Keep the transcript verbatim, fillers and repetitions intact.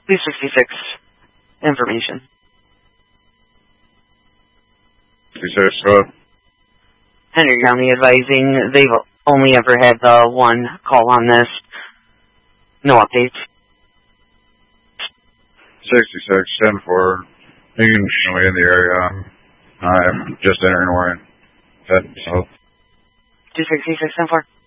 two sixty-six information. sixty-six, go ahead. Henry County advising they've only ever had the one call on this. No updates. sixty-six, ten four. You can show me in the area. I'm just entering Warren. Head south. two sixty-six, ten four.